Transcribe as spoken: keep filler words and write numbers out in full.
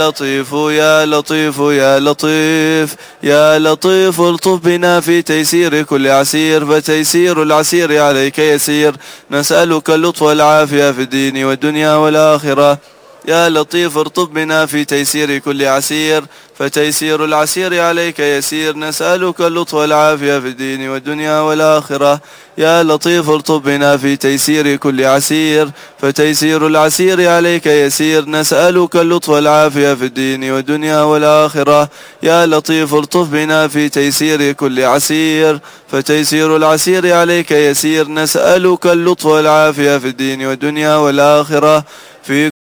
لطيف يا لطيف يا لطيف يا لطيف الطف بنا في تيسير كل عسير، فتيسير العسير عليك يسير. نسألك اللطف والعافية في الدين والدنيا والآخرة. يا لطيف ارطب بنا في تيسير كل عسير، فتيسير العسير عليك يسير. نسألك اللطف والعافية في الدين والدنيا والآخرة. يا لطيف ارطب بنا في تيسير كل عسير، فتيسير العسير عليك يسير. نسألك اللطف والعافية في الدين والدنيا والآخرة. يا لطيف ارطف بنا في تيسير كل عسير، فتيسير العسير عليك يسير. نسألك اللطف والعافية في الدين والدنيا والآخرة. في